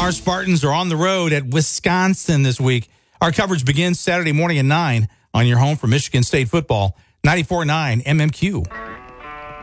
Our Spartans are on the road at Wisconsin this week. Our coverage begins Saturday morning at 9 on your home for Michigan State football, 94.9 MMQ.